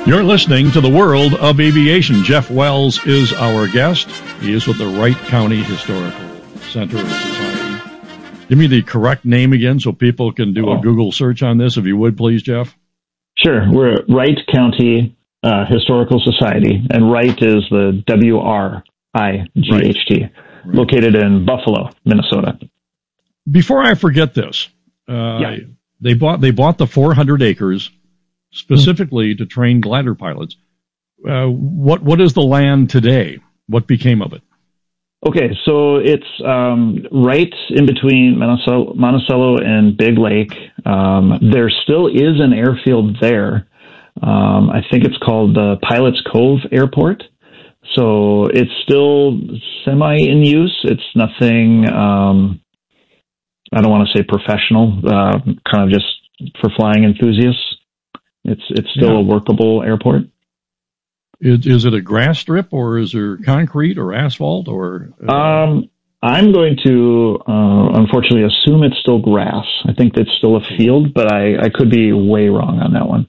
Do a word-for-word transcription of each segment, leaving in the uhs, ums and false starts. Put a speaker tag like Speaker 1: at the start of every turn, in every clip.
Speaker 1: You're listening to the World of Aviation. Jeff Wells is our guest. He is with the Wright County Historical Center or Society. Give me the correct name again so people can do
Speaker 2: oh.
Speaker 1: a Google search on this, if you would, please, Jeff.
Speaker 2: Sure. We're at Wright County uh, Historical Society, and Wright is the W R I G H T, right. Right. Located in Buffalo, Minnesota.
Speaker 1: Before I forget this, uh,
Speaker 2: yeah.
Speaker 1: they bought they bought the four hundred acres specifically to train glider pilots. Uh, what what is the land today? What became of it?
Speaker 2: Okay, so it's um, right in between Monticello, Monticello and Big Lake. Um, there still is an airfield there. Um, I think it's called the Pilots Cove Airport. So it's still semi in use. It's nothing, um, I don't want to say professional, uh, kind of just for flying enthusiasts. It's it's still yeah. a workable airport.
Speaker 1: Is, is it a grass strip, or is there concrete or asphalt, or? Uh...
Speaker 2: Um, I'm going to uh, unfortunately assume it's still grass. I think it's still a field, but I, I could be way wrong on that one.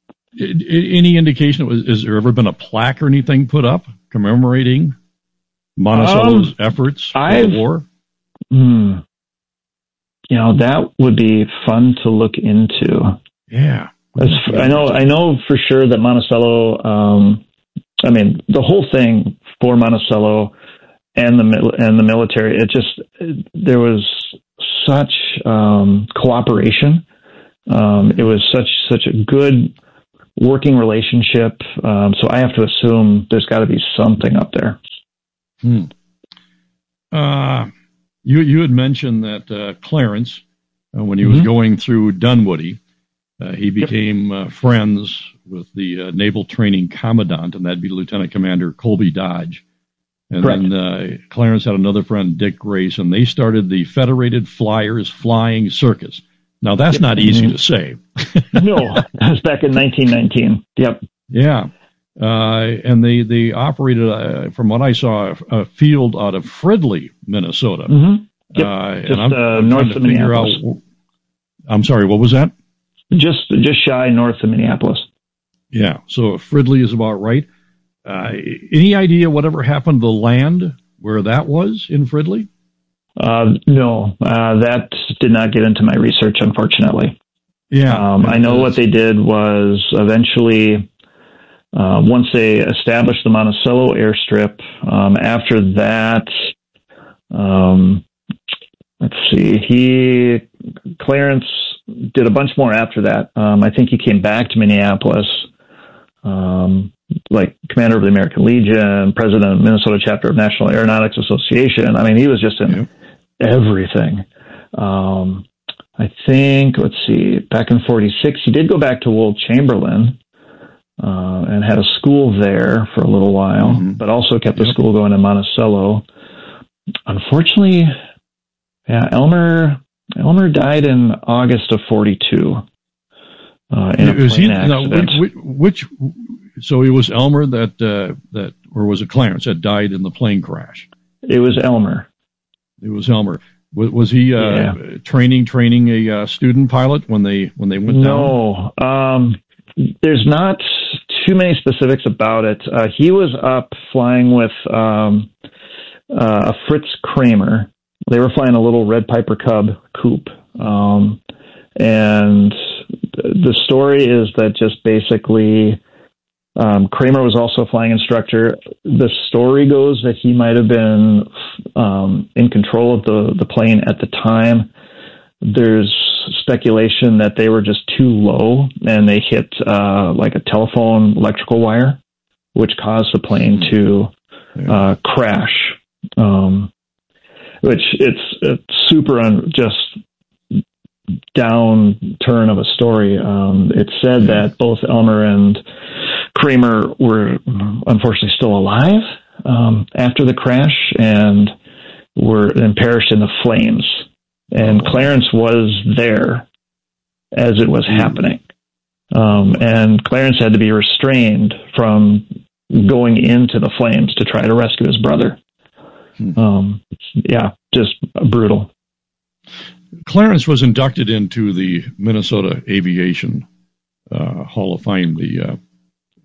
Speaker 1: Any indication? Has there ever been a plaque or anything put up commemorating Monticello's um, efforts for the war?
Speaker 2: Hmm, you know, that would be fun to look into.
Speaker 1: Yeah.
Speaker 2: As, I know, I know for sure that Monticello, um, I mean, the whole thing for Monticello and the and the military, it just, it, there was such um, cooperation. Um, it was such such a good working relationship. Um, so I have to assume there's got to be something up there.
Speaker 1: Hmm. Uh, you you had mentioned that uh, Clarence, uh, when he was mm-hmm. going through Dunwoody, Uh, he became uh, friends with the uh, Naval Training Commandant, and that'd be Lieutenant Commander Colby Dodge. And
Speaker 2: Correct.
Speaker 1: then uh, Clarence had another friend, Dick Grace, and they started the Federated Flyers Flying Circus. Now, that's yep. not easy mm-hmm. to say.
Speaker 2: No, that was back in nineteen nineteen. Yep.
Speaker 1: Yeah. Uh, and they, they operated, uh, from what I saw, a, a field out of Fridley, Minnesota.
Speaker 2: Mm-hmm. Yep.
Speaker 1: Uh,
Speaker 2: Just
Speaker 1: and I'm,
Speaker 2: uh,
Speaker 1: I'm
Speaker 2: north of Minneapolis.
Speaker 1: Out, I'm sorry, what was that?
Speaker 2: Just just shy north of Minneapolis.
Speaker 1: Yeah, so Fridley is about right. Uh, any idea whatever happened to the land where that was in Fridley?
Speaker 2: Uh, no, uh, that did not get into my research, unfortunately.
Speaker 1: Yeah.
Speaker 2: Um, I know what they did was eventually, uh, once they established the Monticello airstrip, um, after that, um, let's see, he, Clarence, did a bunch more after that. Um, I think he came back to Minneapolis, um, like commander of the American Legion, president of Minnesota chapter of National Aeronautics Association. I mean, he was just in
Speaker 1: yeah.
Speaker 2: everything. Um, I think, let's see, back in forty-six, he did go back to Wold Chamberlain, uh, and had a school there for a little while, mm-hmm. but also kept yep. the school going in Monticello. Unfortunately, yeah, Elmer, Elmer died in August of forty-two uh, in a plane he, accident.
Speaker 1: No, which, which, so it was Elmer that uh, that, or was it Clarence that died in the plane crash?
Speaker 2: It was Elmer.
Speaker 1: It was Elmer. Was, was he uh,
Speaker 2: yeah.
Speaker 1: training training a uh, student pilot when they when they went
Speaker 2: no, down? No, um, there's not too many specifics about it. Uh, he was up flying with um, uh, a Fritz Kramer. They were flying a little Red Piper Cub coupe. Um, and the story is that just basically um, Kramer was also a flying instructor. The story goes that he might have been um, in control of the, the plane at the time. There's speculation that they were just too low and they hit uh, like a telephone electrical wire, which caused the plane to uh, crash. Um, which it's a super un, just down turn of a story. Um, it's said that both Elmer and Kramer were unfortunately still alive um, after the crash and were and perished in the flames. And Clarence was there as it was happening. Um, and Clarence had to be restrained from going into the flames to try to rescue his brother. Um, yeah, just brutal.
Speaker 1: Clarence was inducted into the Minnesota Aviation uh, Hall of Fame, the uh,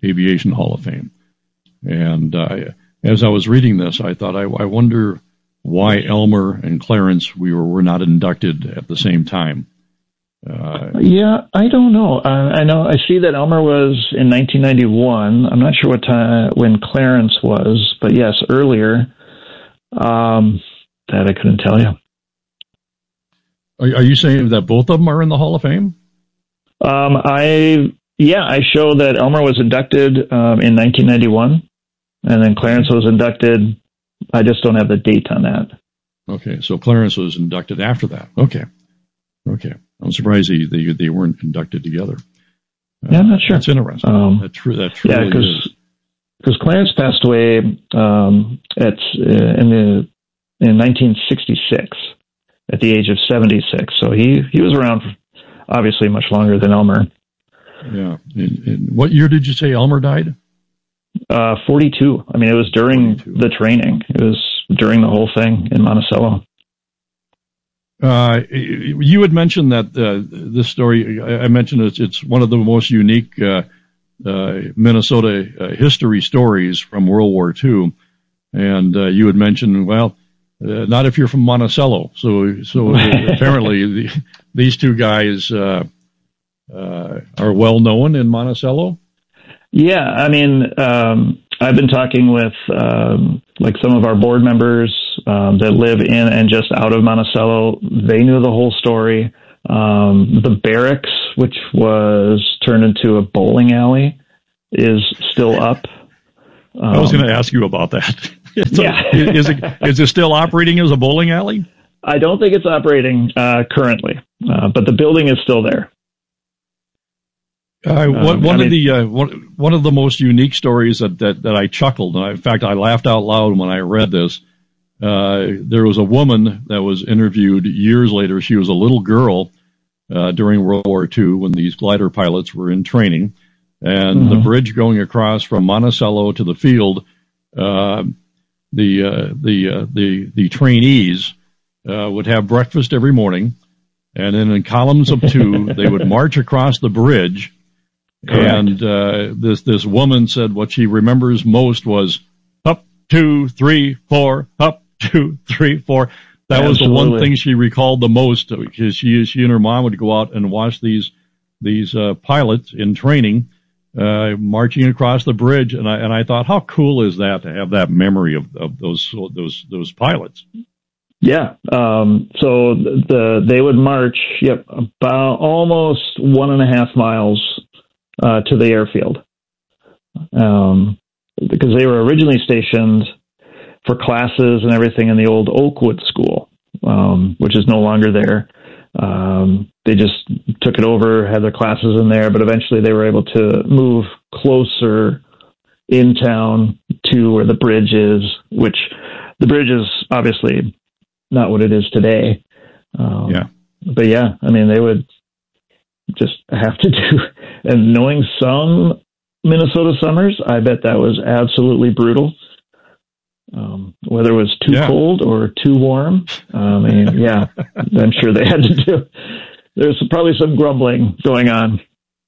Speaker 1: Aviation Hall of Fame. And uh, as I was reading this, I thought, I, I wonder why Elmer and Clarence we were, were not inducted at the same time. Uh,
Speaker 2: yeah, I don't know. Uh, I know I see that Elmer was in nineteen ninety-one. I'm not sure what time when Clarence was, but yes, earlier. Um, that I couldn't tell you.
Speaker 1: Are, are you saying that both of them are in the Hall of Fame?
Speaker 2: Um, I yeah, I show that Elmer was inducted um, in nineteen ninety-one, and then Clarence was inducted. I just don't have the date on that.
Speaker 1: Okay, so Clarence was inducted after that. Okay, okay. I'm surprised they they, they weren't inducted together. Uh,
Speaker 2: yeah, I'm not sure.
Speaker 1: That's interesting.
Speaker 2: Um,
Speaker 1: that true. That truly
Speaker 2: yeah, because because Clarence passed away um, at uh, in the in nineteen sixty-six at the age of seventy-six. So he he was around for obviously much longer than Elmer.
Speaker 1: Yeah. In, in what year did you say Elmer died?
Speaker 2: Uh, forty-two. I mean, it was during forty-two. The training. It was during the whole thing in Monticello.
Speaker 1: Uh, you had mentioned that uh, this story, I mentioned it's, it's one of the most unique uh, uh, Minnesota uh, history stories from World War Two. And uh, you had mentioned, well, uh, not if you're from Monticello. So so apparently the, these two guys uh, uh, are well known in Monticello.
Speaker 2: Yeah, I mean, um, I've been talking with um, like some of our board members um, that live in and just out of Monticello. They knew the whole story. Um, the barracks, which was turned into a bowling alley, is still up. Um,
Speaker 1: I was going to ask you about that. So,
Speaker 2: yeah.
Speaker 1: is it is it still operating as a bowling alley?
Speaker 2: I don't think it's operating uh, currently, uh, but the building is still there.
Speaker 1: Uh, one,
Speaker 2: um,
Speaker 1: one
Speaker 2: I
Speaker 1: of
Speaker 2: mean,
Speaker 1: the uh, one, one of the most unique stories that that, that I chuckled. In fact, I laughed out loud when I read this. Uh, there was a woman that was interviewed years later. She was a little girl uh, during World War Two when these glider pilots were in training, and mm-hmm. the bridge going across from Monticello to the field. Uh, the uh, the uh, the the trainees uh, would have breakfast every morning, and then in columns of two they would march across the bridge. Correct. And uh, this this woman said what she remembers most was up, two, three, four, up, two, three, four. That Absolutely. Was the one thing she recalled the most, because she she and her mom would go out and watch these these uh, pilots in training uh, marching across the bridge, and I and I thought, how cool is that to have that memory of, of those those those pilots?
Speaker 2: Yeah. Um, so the they would march, yep, about almost one and a half miles. Uh, to the airfield, um, because they were originally stationed for classes and everything in the old Oakwood School, um, which is no longer there. Um, they just took it over, had their classes in there, but eventually they were able to move closer in town to where the bridge is, which the bridge is obviously not what it is today. Um, yeah. But yeah, I mean, they would just have to do, and knowing some Minnesota summers, I bet that was absolutely brutal. Um, whether it was too yeah. cold or too warm, I mean, yeah, I'm sure they had to do. There's probably some grumbling going on.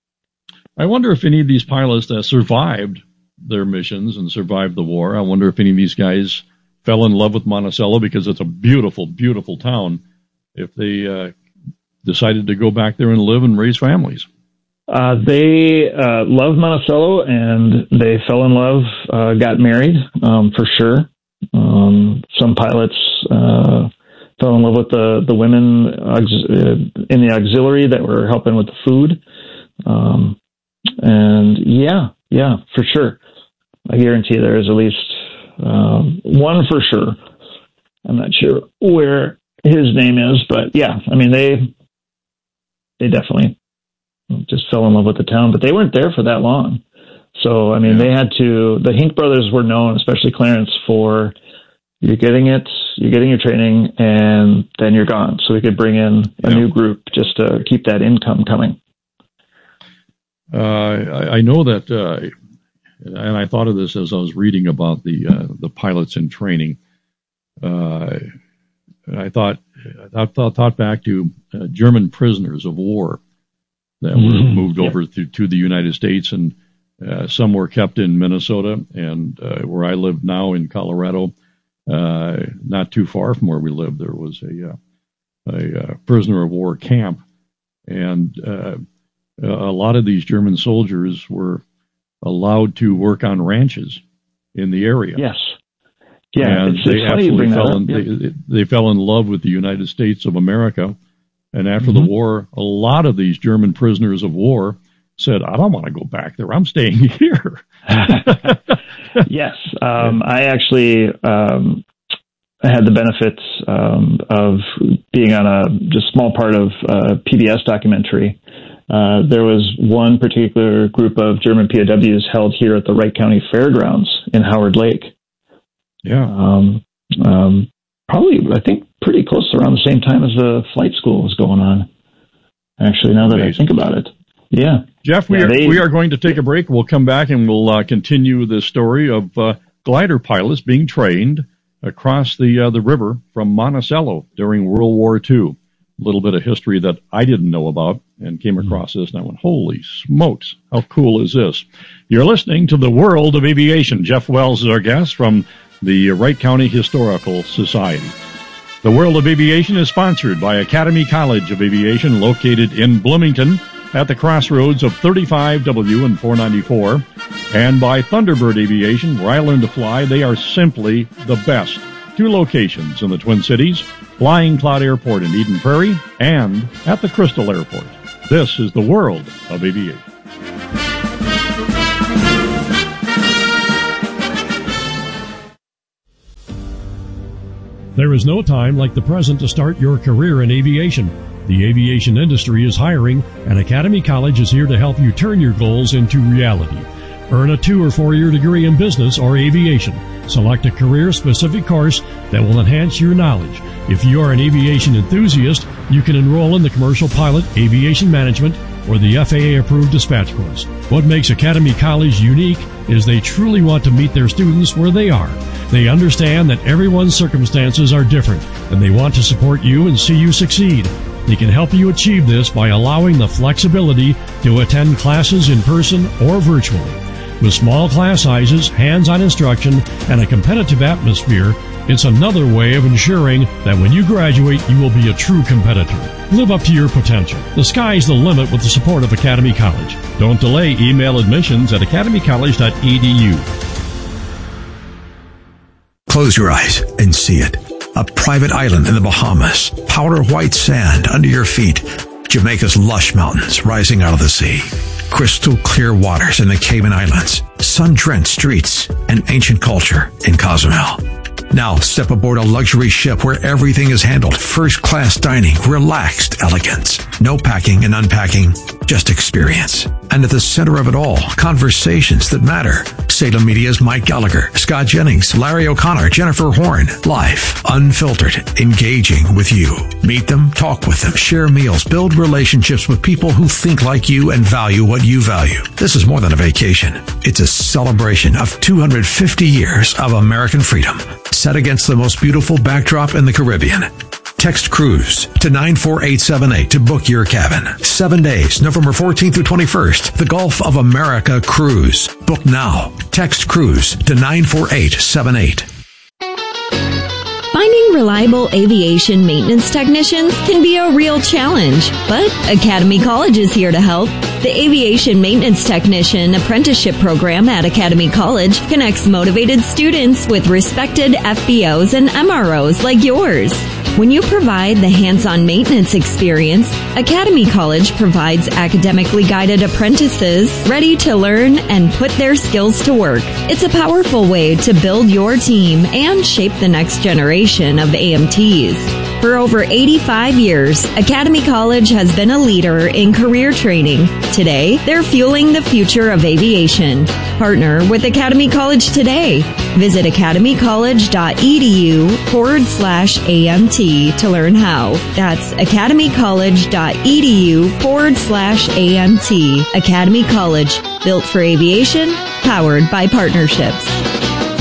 Speaker 1: I wonder if any of these pilots that survived their missions and survived the war, I wonder if any of these guys fell in love with Monticello, because it's a beautiful, beautiful town. If they uh, decided to go back there and live and raise families.
Speaker 2: Uh, they uh, loved Monticello, and they fell in love, uh, got married, um, for sure. Um, some pilots uh, fell in love with the, the women aux- in the auxiliary that were helping with the food. Um, and yeah, yeah, for sure. I guarantee there is at least um, one for sure. I'm not sure where his name is, but yeah, I mean, they... They definitely just fell in love with the town, but they weren't there for that long. So, I mean, yeah. they had to, the Hink brothers were known, especially Clarence, for you're getting it, you're getting your training, and then you're gone. So we could bring in a yeah. new group just to keep that income coming.
Speaker 1: Uh, I, I know that, uh, and I thought of this as I was reading about the, uh, the pilots in training. Uh, I thought, I thought, thought back to uh, German prisoners of war that mm-hmm. were moved over yeah. to, to the United States, and Uh, some were kept in Minnesota, and uh, where I live now in Colorado, uh, not too far from where we live, there was a, uh, a uh, prisoner of war camp, and uh, a lot of these German soldiers were allowed to work on ranches in the area.
Speaker 2: Yes. Yeah,
Speaker 1: and
Speaker 2: it's,
Speaker 1: they
Speaker 2: it's funny you
Speaker 1: absolutely
Speaker 2: bring that
Speaker 1: fell
Speaker 2: up.
Speaker 1: in,
Speaker 2: Yeah.
Speaker 1: they, they fell in love with the United States of America. And after
Speaker 2: Mm-hmm.
Speaker 1: the war, a lot of these German prisoners of war said, I don't want to go back there. I'm staying here.
Speaker 2: Yes. Um, I actually um, had the benefits um, of being on a just small part of a P B S documentary. Uh, there was one particular group of German P O Ws held here at the Wright County Fairgrounds in Howard Lake.
Speaker 1: Yeah.
Speaker 2: Um, um, probably, I think, pretty close around the same time as the flight school was going on. Actually, now that
Speaker 1: Amazing.
Speaker 2: I think about it. Yeah.
Speaker 1: Jeff, we,
Speaker 2: yeah,
Speaker 1: are,
Speaker 2: they,
Speaker 1: we are going to take a break. We'll come back and we'll uh, continue the story of uh, glider pilots being trained across the uh, the river from Monticello during World War Two. A little bit of history that I didn't know about and came across this, and I went, holy smokes, how cool is this? You're listening to The World of Aviation. Jeff Wells is our guest from the Wright County Historical Society. The World of Aviation is sponsored by Academy College of Aviation, located in Bloomington at the crossroads of thirty-five W and four ninety-four, and by Thunderbird Aviation, where I learned to fly. They are simply the best. Two locations in the Twin Cities, Flying Cloud Airport in Eden Prairie and at the Crystal Airport. This is the World of Aviation. There is no time like the present to start your career in aviation. The aviation industry is hiring, and Academy College is here to help you turn your goals into reality. Earn a two or four-year degree in business or aviation. Select a career-specific course that will enhance your knowledge. If you are an aviation enthusiast, you can enroll in the Commercial Pilot, Aviation Management, or the F A A-approved dispatch course. What makes Academy College unique is they truly want to meet their students where they are. They understand that everyone's circumstances are different, and they want to support you and see you succeed. They can help you achieve this by allowing the flexibility to attend classes in person or virtually. With small class sizes, hands-on instruction, and a competitive atmosphere, it's another way of ensuring that when you graduate, you will be a true competitor. Live up to your potential. The sky's the limit with the support of Academy College. Don't delay. Email admissions at academy college dot e d u.
Speaker 3: Close your eyes and see it. A private island in the Bahamas. Powder white sand under your feet. Jamaica's lush mountains rising out of the sea. Crystal clear waters in the Cayman Islands. Sun-drenched streets and ancient culture in Cozumel. Now step aboard a luxury ship where everything is handled. First-class dining, relaxed elegance. No packing and unpacking, just experience. And at the center of it all, conversations that matter. Salem Media's Mike Gallagher, Scott Jennings, Larry O'Connor, Jennifer Horn. Live, unfiltered, engaging with you. Meet them, talk with them, share meals, build relationships with people who think like you and value what you value. This is more than a vacation. It's a celebration of two hundred fifty years of American freedom, set against the most beautiful backdrop in the Caribbean. Text cruise to nine four eight seven eight to book your cabin. Seven days, November fourteenth through twenty-first. The Gulf of America Cruise. Book now. Text cruise to nine four eight seven eight.
Speaker 4: Finding reliable aviation maintenance technicians can be a real challenge, but Academy College is here to help. The Aviation Maintenance Technician Apprenticeship Program at Academy College connects motivated students with respected F B Os and M R Os like yours. When you provide the hands-on maintenance experience, Academy College provides academically guided apprentices ready to learn and put their skills to work. It's a powerful way to build your team and shape the next generation of A M Ts. For over eighty-five years, Academy College has been a leader in career training. Today, they're fueling the future of aviation. Partner with Academy College today. Visit academy college dot e d u forward slash A M T to learn how. That's academy college dot e d u forward slash A M T. Academy College, built for aviation, powered by partnerships.